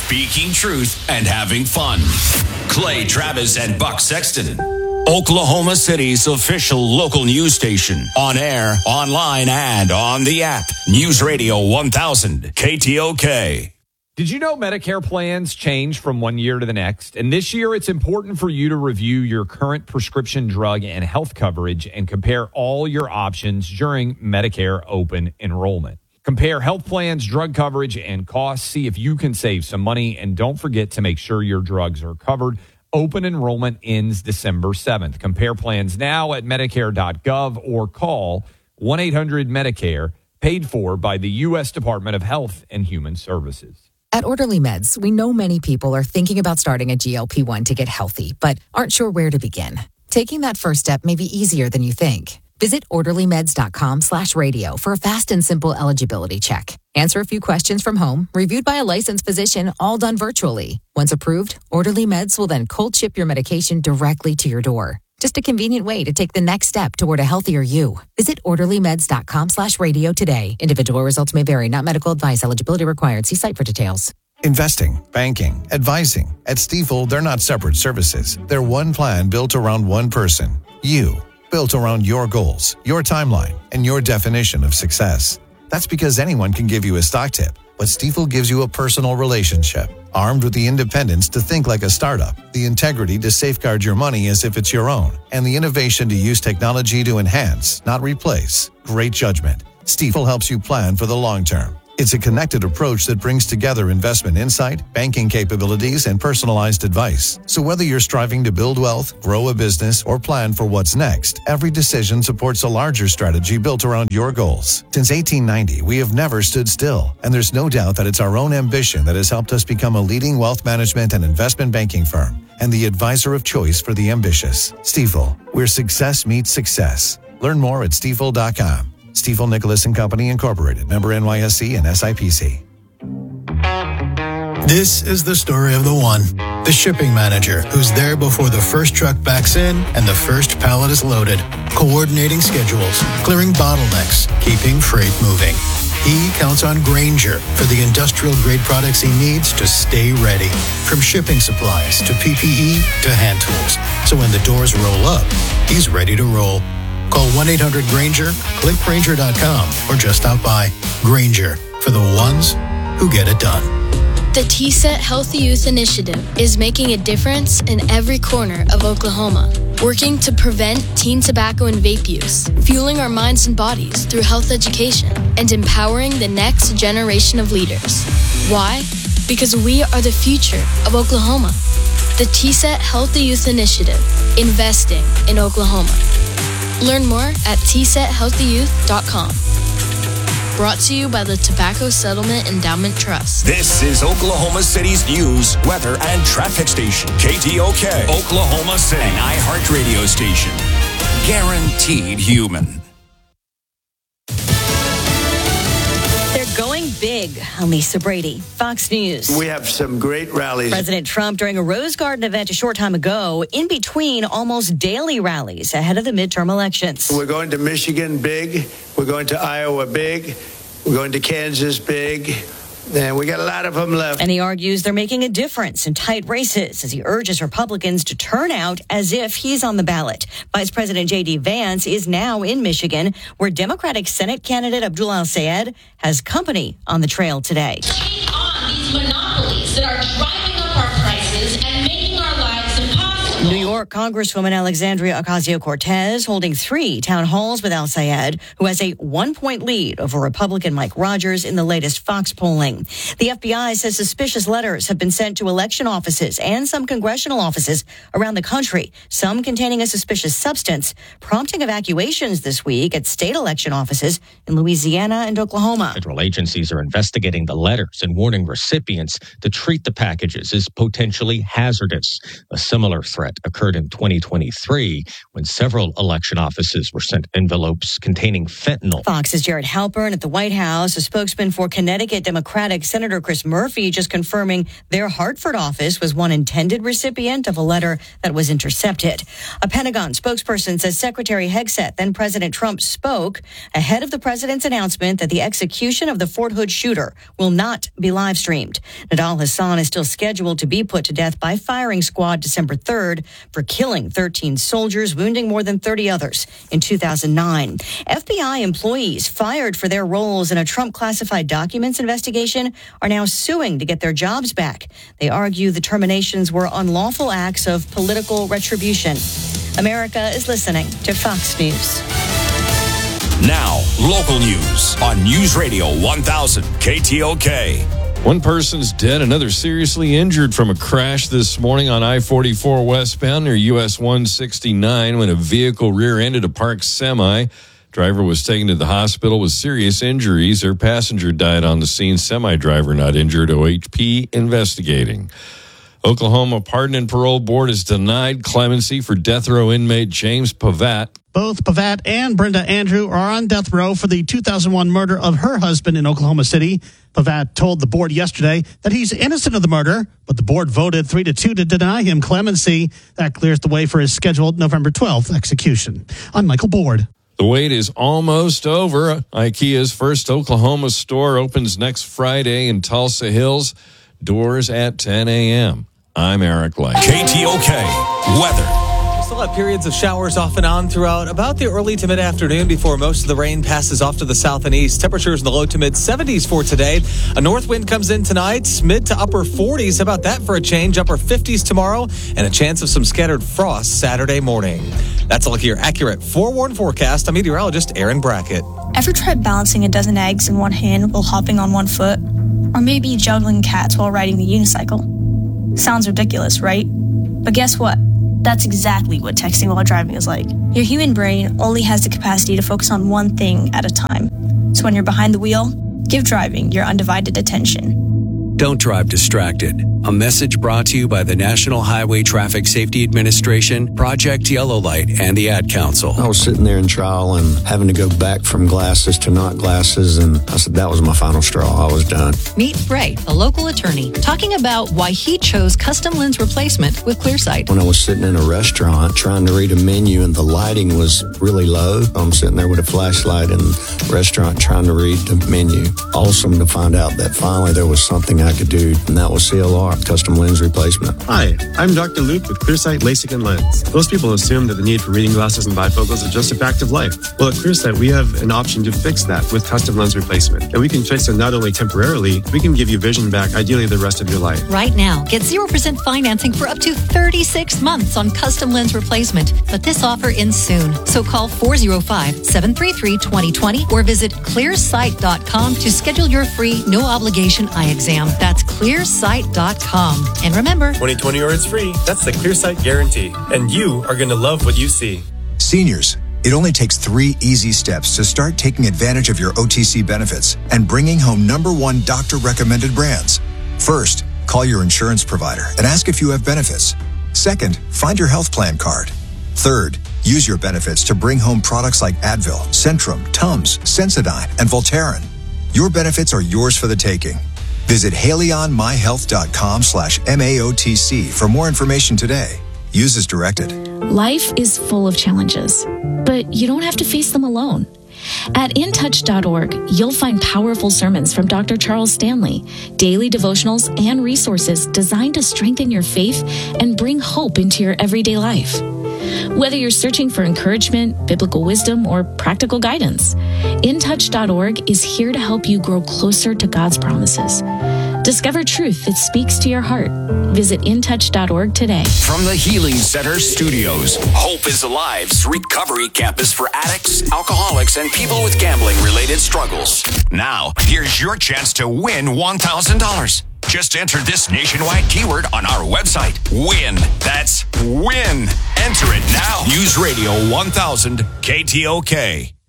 speaking truth and having fun. Clay Travis and Buck Sexton. Oklahoma City's official local news station. On air, online, and on the app. News Radio 1000 KTOK. Did you know Medicare plans change from one year to the next? And this year, it's important for you to review your current prescription drug and health coverage and compare all your options during Medicare open enrollment. Compare health plans, drug coverage, and costs. See if you can save some money. And don't forget to make sure your drugs are covered. Open enrollment ends December 7th. Compare plans now at Medicare.gov or call 1-800-MEDICARE, paid for by the U.S. Department of Health and Human Services. At Orderly Meds, we know many people are thinking about starting a GLP-1 to get healthy, but aren't sure where to begin. Taking that first step may be easier than you think. Visit orderlymeds.com/radio for a fast and simple eligibility check. Answer a few questions from home, reviewed by a licensed physician, all done virtually. Once approved, Orderly Meds will then cold ship your medication directly to your door. Just a convenient way to take the next step toward a healthier you. Visit orderlymeds.com/radio today. Individual results may vary, not medical advice. Eligibility required. See site for details. Investing, banking, advising. At Stifel, they're not separate services. They're one plan built around one person. You. Built around your goals, your timeline, and your definition of success. That's because anyone can give you a stock tip, but Stifel gives you a personal relationship, armed with the independence to think like a startup, the integrity to safeguard your money as if it's your own, and the innovation to use technology to enhance, not replace. Great judgment. Stifel helps you plan for the long term. It's a connected approach that brings together investment insight, banking capabilities, and personalized advice. So whether you're striving to build wealth, grow a business, or plan for what's next, every decision supports a larger strategy built around your goals. Since 1890, we have never stood still, and there's no doubt that it's our own ambition that has helped us become a leading wealth management and investment banking firm and the advisor of choice for the ambitious. Stifel, where success meets success. Learn more at stifel.com. Stifel Nicholas & Company Incorporated, member NYSE and SIPC. This is the story of the one, the shipping manager who's there before the first truck backs in and the first pallet is loaded, coordinating schedules, clearing bottlenecks, keeping freight moving. He counts on Grainger for the industrial-grade products he needs to stay ready, from shipping supplies to PPE to hand tools. So when the doors roll up, he's ready to roll. Call 1-800-GRAINGER, click Grainger.com, or just stop by. Grainger, for the ones who get it done. The TSET Healthy Youth Initiative is making a difference in every corner of Oklahoma, working to prevent teen tobacco and vape use, fueling our minds and bodies through health education, and empowering the next generation of leaders. Why? Because we are the future of Oklahoma. The TSET Healthy Youth Initiative, investing in Oklahoma. Learn more at tsethealthyyouth.com. Brought to you by the Tobacco Settlement Endowment Trust. This is Oklahoma City's news, weather, and traffic station. KTOK, Oklahoma City, an iHeart radio station. Guaranteed human. Going big. I'm Lisa Brady, Fox News. We have some great rallies. President Trump during a Rose Garden event a short time ago, in between almost daily rallies ahead of the midterm elections. We're going to Michigan big. We're going to Iowa big. We're going to Kansas big. And we got a lot of them left. And he argues they're making a difference in tight races as he urges Republicans to turn out as if he's on the ballot. Vice President J.D. Vance is now in Michigan, where Democratic Senate candidate Abdul Al-Sayed has company on the trail today. Taking on these monopolies that are driving up our prices and making our lives impossible. New York Congresswoman Alexandria Ocasio-Cortez holding 3 town halls with Al-Sayed, who has a 1-point lead over Republican Mike Rogers in the latest Fox polling. The FBI says suspicious letters have been sent to election offices and some congressional offices around the country, some containing a suspicious substance, prompting evacuations this week at state election offices in Louisiana and Oklahoma. Federal agencies are investigating the letters and warning recipients to treat the packages as potentially hazardous. A similar threat threat occurred in 2023 when several election offices were sent envelopes containing fentanyl. Fox's Jared Halpern at the White House, a spokesman for Connecticut Democratic Senator Chris Murphy, just confirming their Hartford office was one intended recipient of a letter that was intercepted. A Pentagon spokesperson says Secretary Hegseth, then President Trump, spoke ahead of the president's announcement that the execution of the Fort Hood shooter will not be live streamed. Nidal Hasan is still scheduled to be put to death by firing squad December 3rd for killing 13 soldiers, wounding more than 30 others in 2009. FBI employees fired for their roles in a Trump classified documents investigation are now suing to get their jobs back. They argue the terminations were unlawful acts of political retribution. America is listening to Fox News. Now, local news on News Radio 1000 KTOK. One person's dead, another seriously injured from a crash this morning on I-44 westbound near US 169 when a vehicle rear-ended a parked semi. Driver was taken to the hospital with serious injuries. Her passenger died on the scene. Semi-driver not injured. OHP investigating. Oklahoma Pardon and Parole Board has denied clemency for death row inmate James Pavat. Both Pavat and Brenda Andrew are on death row for the 2001 murder of her husband in Oklahoma City. Pavat told the board yesterday that he's innocent of the murder, but the board voted 3-2 to deny him clemency. That clears the way for his scheduled November 12th execution. I'm Michael Board. The wait is almost over. IKEA's first Oklahoma store opens next Friday in Tulsa Hills. Doors at 10 a.m. I'm Eric Light. KTOK weather. Still have periods of showers off and on throughout about the early to mid-afternoon before most of the rain passes off to the south and east. Temperatures in the low to mid-70s for today. A north wind comes in tonight, mid to upper 40s. How about that for a change? Upper 50s tomorrow, and a chance of some scattered frost Saturday morning. That's a look at your accurate forewarned forecast. I'm meteorologist Aaron Brackett. Ever tried balancing a dozen eggs in one hand while hopping on one foot? Or maybe juggling cats while riding the unicycle? Sounds ridiculous, right? But guess what? That's exactly what texting while driving is like. Your human brain only has the capacity to focus on one thing at a time. So when you're behind the wheel, give driving your undivided attention. Don't drive distracted. A message brought to you by the National Highway Traffic Safety Administration, Project Yellow Light, and the Ad Council. I was sitting there in trial and having to go back from glasses to not glasses, and I said that was my final straw. I was done. Meet Ray, a local attorney, talking about why he chose custom lens replacement with ClearSight. When I was sitting in a restaurant trying to read a menu and the lighting was really low, I'm sitting there with a flashlight in the restaurant trying to read the menu. Awesome to find out that finally there was something I could do, and that was CLR, custom lens replacement. Hi, I'm Dr. Luke with ClearSight LASIK and Lens. Most people assume that the need for reading glasses and bifocals is just a fact of life. Well, at ClearSight, we have an option to fix that with custom lens replacement. And we can fix it not only temporarily, we can give you vision back, ideally the rest of your life. Right now, get 0% financing for up to 36 months on custom lens replacement. But this offer ends soon. So call 405-733-2020 or visit clearsight.com to schedule your free, no obligation eye exam. That's clearsight.com. And remember, 2020 or it's free. That's the ClearSight guarantee. And you are going to love what you see. Seniors, it only takes 3 easy steps to start taking advantage of your OTC benefits and bringing home #1 doctor-recommended brands. First, call your insurance provider and ask if you have benefits. Second, find your health plan card. Third, use your benefits to bring home products like Advil, Centrum, Tums, Sensodyne, and Voltaren. Your benefits are yours for the taking. Visit HaleyOnMyHealth.com/MAOTC for more information today. Use as directed. Life is full of challenges, but you don't have to face them alone. At InTouch.org, you'll find powerful sermons from Dr. Charles Stanley, daily devotionals, and resources designed to strengthen your faith and bring hope into your everyday life. Whether you're searching for encouragement, biblical wisdom, or practical guidance, InTouch.org is here to help you grow closer to God's promises. Discover truth that speaks to your heart. Visit InTouch.org today. From the Healing Center Studios, Hope is Alive's recovery campus for addicts, alcoholics, and people with gambling-related struggles. Now, here's your chance to win $1,000. Just enter this nationwide keyword on our website. WIN. That's WIN. Enter it now. News Radio 1000 KTOK.